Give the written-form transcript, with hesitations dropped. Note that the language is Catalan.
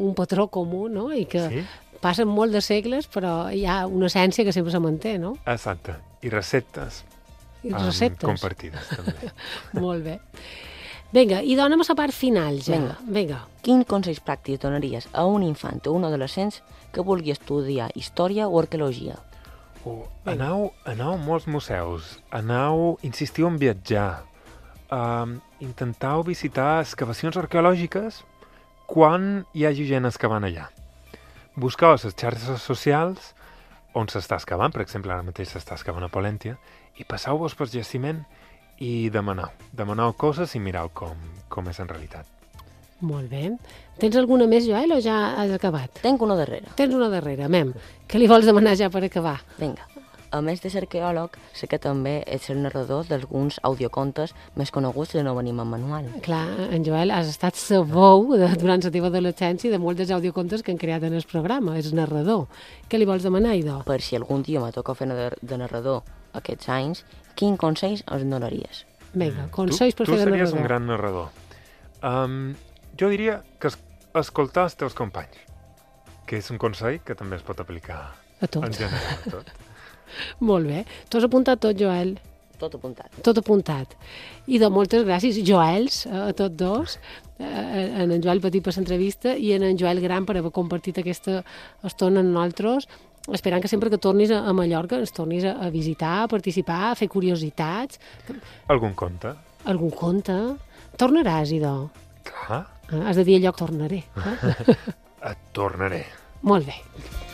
un patró comú, no? I que Sí? passen molt de segles, però hi ha una essència que sempre se manté, no? Exacte. I receptes I receptes. compartides, també. Molt bé. Vinga, i dona'm a la part final, ja. Vinga. Quins consells pràctics donaries a un infant o un adolescent que vulgui estudiar història o arqueologia? Aneu a molts museus, insistiu en viatjar, intentau visitar excavacions arqueològiques quan hi hagi gent excavant allà. Busqueu a les xarxes socials on s'està excavant, per exemple, ara mateix s'està excavant a Polèntia, i passeu-vos pel jaciment i demaneu coses i mireu com és en realitat. Molt bé. Tens alguna més, Joel, o ja has acabat? Tenc una darrere. Tens una darrera, mem. Què li vols demanar ja per acabar? Vinga. A més de ser arqueòleg, sé que també ets el narrador d'alguns audiocontes més coneguts de no venim en manual. Clar, en Joel, has estat la veu durant la teva adolescència de molts dels audiocontes que han creat en el programa. És narrador. Què li vols demanar, idò? Per si algun dia me toca fer de narrador aquests anys, quin consells ens donaries? Vinga, consells per fer de narrador. Tu series un gran narrador. Jo diria que escoltar els teus companys, que és un consell que també es pot aplicar a tot. En general a tot. Molt bé. Tu has apuntat tot, Joel? Tot apuntat. Tot apuntat. I de moltes gràcies, Joels, a tots dos, en Joel Petit per l'entrevista i en Joel Gran per haver compartit aquesta estona amb nosaltres, esperant que sempre que tornis a Mallorca ens tornis a visitar, a participar, a fer curiositats. Algun conte? Algun conte? Tornaràs, idò? Clar. Has de dir allò que tornaré. Et tornaré. Molt bé.